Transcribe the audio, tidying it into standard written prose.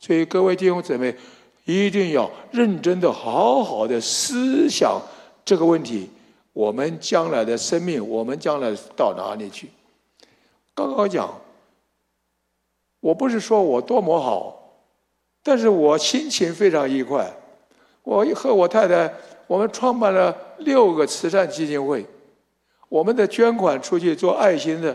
所以各位弟兄姊妹，一定要认真的、好好的思想这个问题：我们将来的生命，我们将来到哪里去？刚刚讲，我不是说我多么好，但是我心情非常愉快。我和我太太，我们创办了6个慈善基金会，我们的捐款出去做爱心的